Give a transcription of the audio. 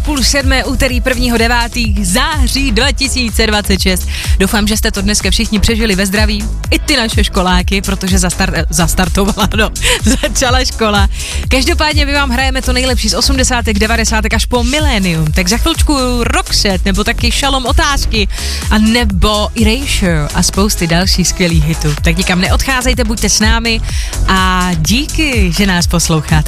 6:30, úterý 1.9. září 2026. Doufám, že jste to dneska všichni přežili ve zdraví. I ty naše školáky, protože začala škola. Každopádně my vám hrajeme to nejlepší z 80., 90. až po milénium. Tak za chvilčku Roxette, nebo taky Šalom otázky, a nebo Erasure a spousty dalších skvělých hitů. Tak nikam neodcházejte, buďte s námi a díky, že nás posloucháte.